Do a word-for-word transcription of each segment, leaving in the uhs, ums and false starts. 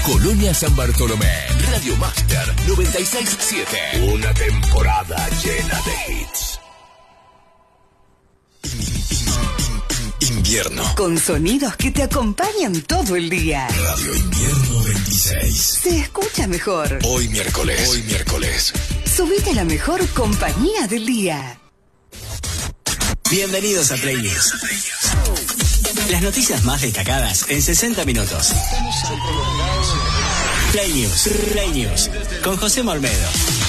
Colonia San Bartolomé, Radio Master noventa y seis punto siete. Una temporada llena de hits. Invierno. Con sonidos que te acompañan todo el día. Radio Invierno veintiséis. Se escucha mejor. Hoy miércoles. Hoy miércoles. Subite a la mejor compañía del día. Bienvenidos a Play News. Las noticias más destacadas en sesenta minutos. Play News. Play News. Con José Olmedo.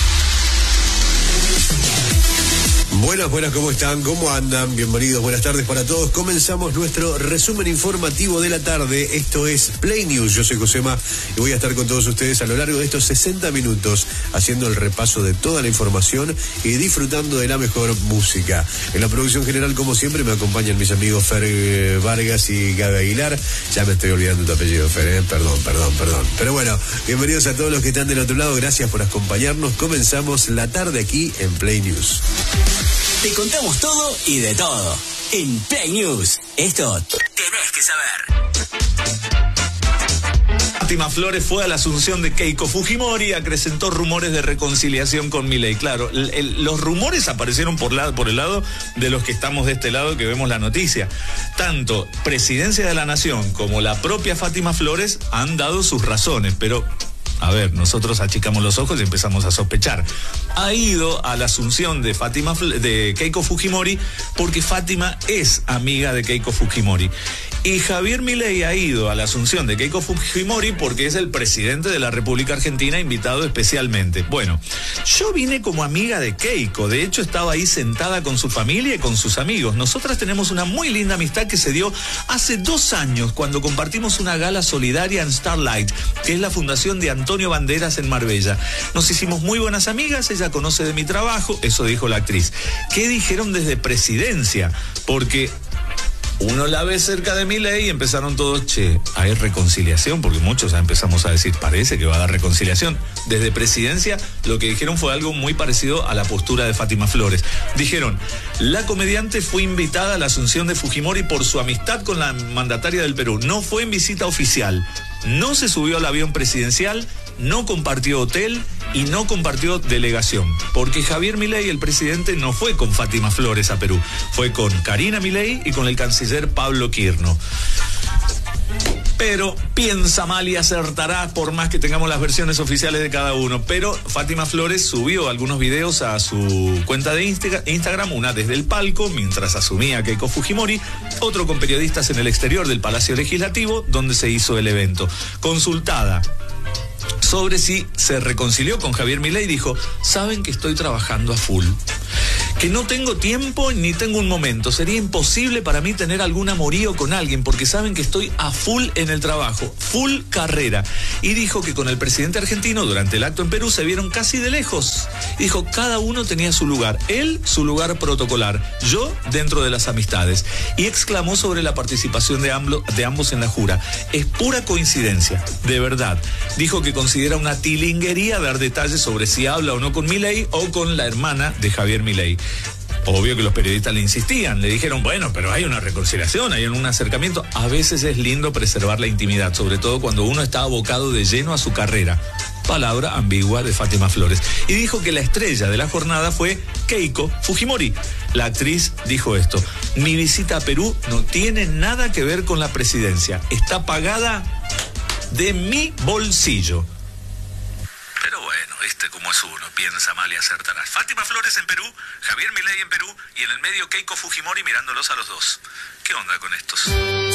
Buenas, buenas, ¿cómo están? ¿Cómo andan? Bienvenidos, buenas tardes para todos. Comenzamos nuestro resumen informativo de la tarde. Esto es Play News. Yo soy Josema y voy a estar con todos ustedes a lo largo de estos sesenta minutos haciendo el repaso de toda la información y disfrutando de la mejor música. En la producción general, como siempre, me acompañan mis amigos Fer Vargas y Gaby Aguilar. Ya me estoy olvidando tu apellido, Fer, ¿eh? Perdón, perdón, perdón. Pero bueno, bienvenidos a todos los que están del otro lado. Gracias por acompañarnos. Comenzamos la tarde aquí en Play News. Te contamos todo y de todo en Play News. Esto tenés que saber. Fátima Flores fue a la asunción de Keiko Fujimori, acrecentó rumores de reconciliación con Milei. Claro, el, el, los rumores aparecieron por, la, por el lado de los que estamos de este lado que vemos la noticia. Tanto Presidencia de la Nación como la propia Fátima Flores han dado sus razones, pero... A ver, nosotros achicamos los ojos y empezamos a sospechar. Ha ido a la asunción de Fátima, de Keiko Fujimori porque Fátima es amiga de Keiko Fujimori. Y Javier Milei ha ido a la asunción de Keiko Fujimori porque es el presidente de la República Argentina, invitado especialmente. Bueno, yo vine como amiga de Keiko. De hecho, estaba ahí sentada con su familia y con sus amigos. Nosotras tenemos una muy linda amistad que se dio hace dos años cuando compartimos una gala solidaria en Starlight, que es la fundación de Antonio Banderas en Marbella. Nos hicimos muy buenas amigas, ella conoce de mi trabajo, eso dijo la actriz. ¿Qué dijeron desde Presidencia? Porque uno la ve cerca de Milei y empezaron todos, che, hay reconciliación, porque muchos ya empezamos a decir, parece que va a dar reconciliación. Desde Presidencia lo que dijeron fue algo muy parecido a la postura de Fátima Flores. Dijeron, la comediante fue invitada a la asunción de Fujimori por su amistad con la mandataria del Perú. No fue en visita oficial, no se subió al avión presidencial, no compartió hotel y no compartió delegación, porque Javier Milei, el presidente, no fue con Fátima Flores a Perú, fue con Karina Milei y con el canciller Pablo Quirno. Pero piensa mal y acertará, por más que tengamos las versiones oficiales de cada uno. Pero Fátima Flores subió algunos videos a su cuenta de Insta- Instagram, una desde el palco, mientras asumía a Keiko Fujimori, otro con periodistas en el exterior del Palacio Legislativo, donde se hizo el evento. Consultada sobre si se reconcilió con Javier Milei, dijo, saben que estoy trabajando a full, que no tengo tiempo ni tengo un momento, sería imposible para mí tener algún amorío con alguien porque saben que estoy a full en el trabajo, full carrera. Y dijo que con el presidente argentino durante el acto en Perú se vieron casi de lejos. Dijo, cada uno tenía su lugar, él su lugar protocolar, yo dentro de las amistades. Y exclamó sobre la participación de, amblo, de ambos en la jura, es pura coincidencia, de verdad. Dijo que considera una tilinguería dar detalles sobre si habla o no con Milei o con la hermana de Javier Milei. Obvio que los periodistas le insistían, le dijeron, bueno, pero hay una reconciliación, hay un acercamiento. A veces es lindo preservar la intimidad, sobre todo cuando uno está abocado de lleno a su carrera. Palabra ambigua de Fátima Flores. Y dijo que la estrella de la jornada fue Keiko Fujimori. La actriz dijo esto, mi visita a Perú no tiene nada que ver con la presidencia, está pagada de mi bolsillo. Pero bueno, este como es uno, piensa mal y acertará. Fátima Flores en Perú, Javier Milei en Perú y en el medio Keiko Fujimori mirándolos a los dos. ¿Qué onda con estos?